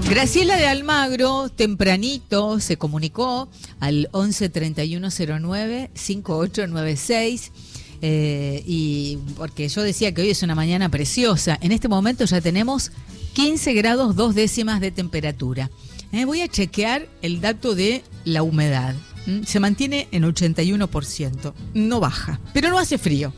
Graciela de Almagro, tempranito, se comunicó al 11 31 09 5896. Y porque yo decía que hoy es una mañana preciosa. En este momento ya tenemos 15 grados 2 décimas de temperatura. Voy a chequear el dato de la humedad. Se mantiene en 81%. No baja, pero no hace frío.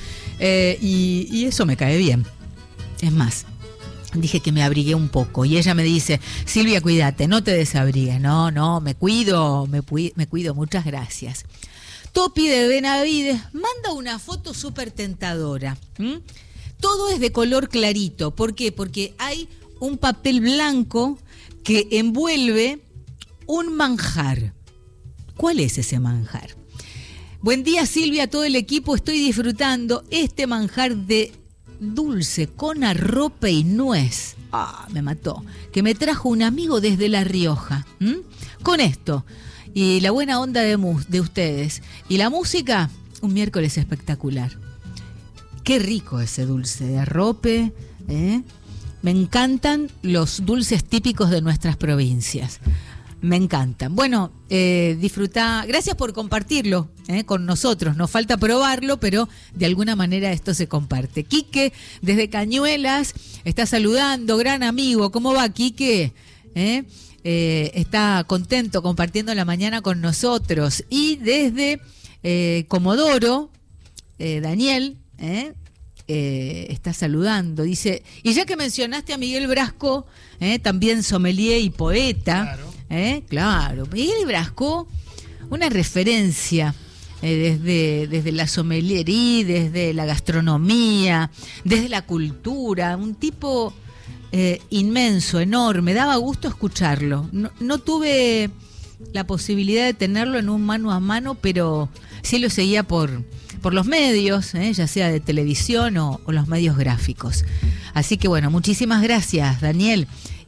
Y eso me cae bien. Es más, dije que me abrigué un poco y ella me dice: Silvia, cuídate, no te desabrigues. No, me cuido, muchas gracias. Topi de Benavides manda una foto súper tentadora. Todo es de color clarito. ¿Por qué? Porque hay un papel blanco que envuelve un manjar. ¿Cuál es ese manjar? Buen día, Silvia, a todo el equipo. Estoy disfrutando este manjar de dulce con arrope y nuez. Me mató. Que me trajo un amigo desde La Rioja. Con esto y la buena onda de ustedes y la música, un miércoles espectacular. Qué rico ese dulce de arrope, Me encantan los dulces típicos de nuestras provincias. Me encantan. Bueno, disfrutá. Gracias por compartirlo con nosotros. Nos falta probarlo, pero de alguna manera esto se comparte. Quique, desde Cañuelas, está saludando. Gran amigo. ¿Cómo va, Quique? Está contento compartiendo la mañana con nosotros. Y desde Comodoro, Daniel, está saludando. Dice, y ya que mencionaste a Miguel Brasco, también sommelier y poeta. Claro. Miguel Brasco, una referencia desde la sommeliería, desde la gastronomía, desde la cultura, un tipo inmenso, enorme. Daba gusto escucharlo. No tuve la posibilidad de tenerlo en un mano a mano, pero sí lo seguía por los medios, ya sea de televisión o los medios gráficos. Así que bueno, muchísimas gracias, Daniel.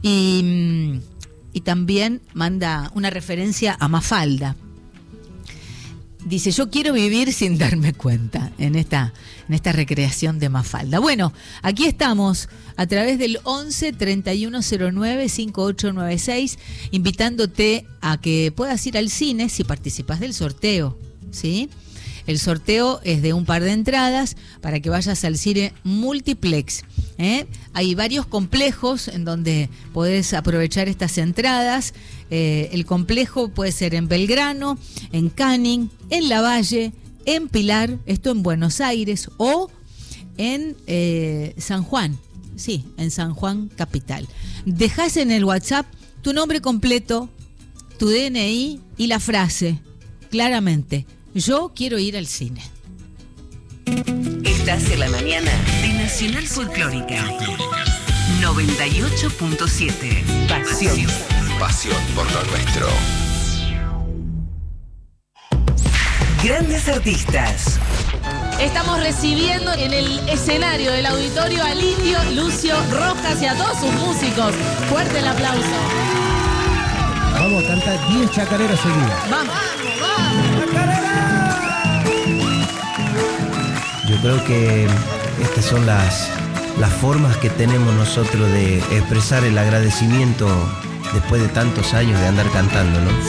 Y también manda una referencia a Mafalda. Dice, yo quiero vivir sin darme cuenta en esta recreación de Mafalda. Bueno, aquí estamos a través del 11 31 09 5896, invitándote a que puedas ir al cine si participas del sorteo, ¿sí? El sorteo es de un par de entradas para que vayas al cine Multiplex. Hay varios complejos en donde podés aprovechar estas entradas. El complejo puede ser en Belgrano, en Canning, en Lavalle, en Pilar, esto en Buenos Aires, o en San Juan. Sí, en San Juan capital. Dejás en el WhatsApp tu nombre completo, tu DNI y la frase, claramente: yo quiero ir al cine. Estás en la mañana de Nacional Folclórica 98.7. Pasión por lo nuestro. Grandes artistas. Estamos recibiendo en el escenario del auditorio al Indio Lucio Rojas y a todos sus músicos. Fuerte el aplauso. Vamos a cantar 10 chacareras seguidas. Vamos. Yo creo que estas son las formas que tenemos nosotros de expresar el agradecimiento después de tantos años de andar cantando, ¿no?